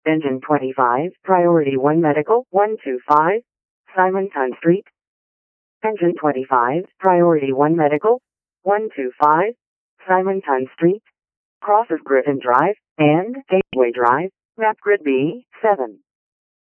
Engine 25, Priority 1 Medical, 125, Simonton Street. Engine 25, Priority 1 Medical, 125, Simonton Street. Cross of Griffin Drive and Gateway Drive, map grid B7.